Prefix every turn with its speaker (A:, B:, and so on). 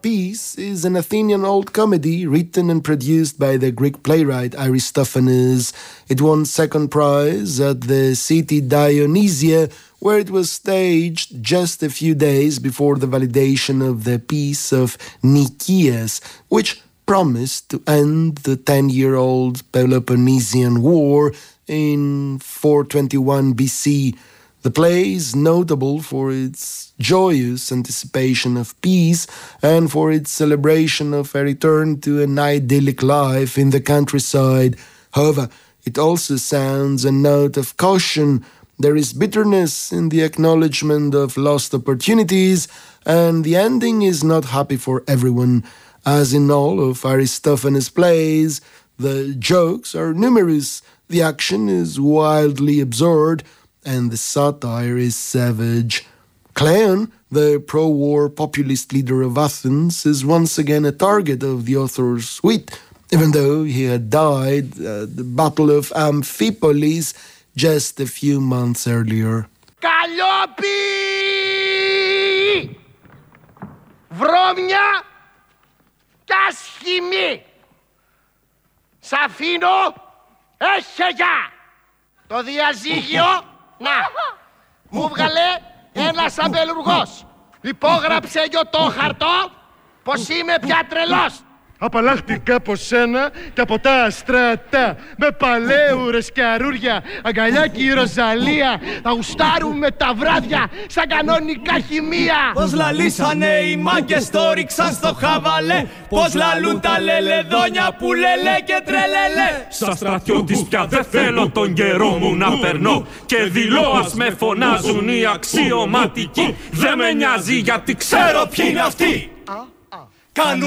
A: piece is an Athenian old comedy written and produced by the Greek playwright Aristophanes. It won second prize at the city Dionysia, where it was staged just a few days before the validation of the Peace of Nikias, which promised to end the 10-year-old Peloponnesian War in 421 BC. The play is notable for its joyous anticipation of peace and for its celebration of a return to an idyllic life in the countryside. However, it also sounds a note of caution. There is bitterness in the acknowledgement of lost opportunities, and the ending is not happy for everyone. As in all of Aristophanes' plays, the jokes are numerous, the action is wildly absurd, and the satire is savage. Cleon, the pro-war populist leader of Athens, is once again a target of the author's wit, even though he had died at the Battle of Amphipolis just a few months earlier.
B: Καλλιόπη! Βρώμια κι ασχημή! Σ' αφήνω, έχε γεια! Το διαζύγιο, να, μου βγαλε ένας αμπελουργός. Υπόγραψε το χαρτό πως είμαι πια τρελός.
C: Απαλλάχτηκα από σένα και από τα στρατά. Με παλέουρες και αρούρια, αγκαλιάκι ροζαλία. Θα γουστάρουμε τα βράδια σαν κανονικά χημεία.
D: Πως λαλήσανε οι μάγκες, το ρίξαν στο χαβαλέ. Πως λαλούν τα λελεδόνια που λελέ και τρελελέ.
E: Σαν στρατιώτης πια δεν θέλω τον καιρό μου να περνώ. Και δηλώ ας με φωνάζουν οι αξιωματικοί. Δεν με νοιάζει γιατί ξέρω ποιοι είναι αυτοί.